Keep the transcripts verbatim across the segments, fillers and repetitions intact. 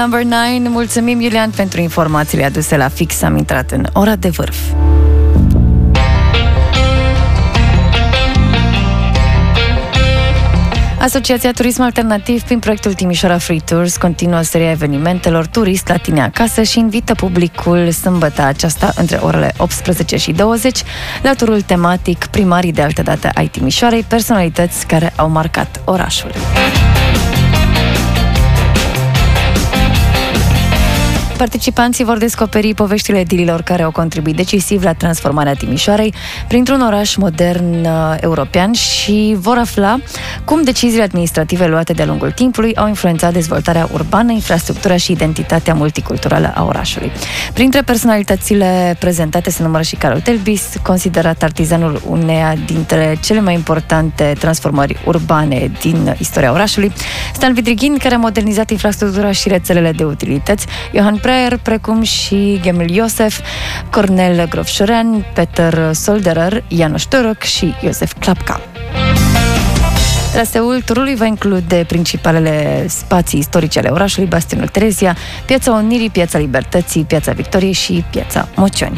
Number nine, mulțumim, Iulian, pentru informațiile aduse la fix. Am intrat în ora de vârf. Asociația Turism Alternativ, prin proiectul Timișoara Free Tours, continuă seria evenimentelor Turist la tine acasă și invită publicul sâmbătă aceasta între orele optsprezece și douăzeci la turul tematic Primarii de altă dată ai Timișoarei, personalități care au marcat orașul. Participanții vor descoperi poveștile edililor care au contribuit decisiv la transformarea Timișoarei printr-un oraș modern uh, european și vor afla cum deciziile administrative luate de-a lungul timpului au influențat dezvoltarea urbană, infrastructura și identitatea multiculturală a orașului. Printre personalitățile prezentate se numără și Carol Telbis, considerat artizanul uneia dintre cele mai importante transformări urbane din istoria orașului, Stan Vidrighin, care a modernizat infrastructura și rețelele de utilități, Johan Preyer, precum și Gemil Iosef, Cornel Grovșorean, Peter Solderer, Janusz Torok și Iosef Klapka. Traseul turului va include principalele spații istorice ale orașului, Bastionul Terezia, Piața Unirii, Piața Libertății, Piața Victoriei și Piața Mocioni.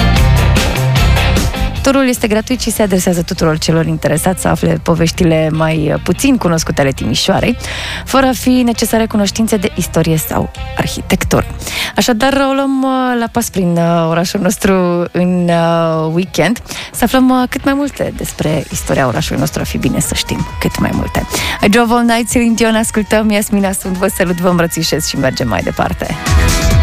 Turul este gratuit și se adresează tuturor celor interesați să afle poveștile mai puțin cunoscute ale Timișoarei, fără a fi necesare cunoștințe de istorie sau arhitectură. Așadar, o luăm la pas prin orașul nostru în weekend, să aflăm cât mai multe despre istoria orașului nostru. Ar fi bine să știm cât mai multe. I Drove All Night, Celine Dion, ascultăm, Iasmina sunt, vă salut, vă îmbrățișez și mergem mai departe.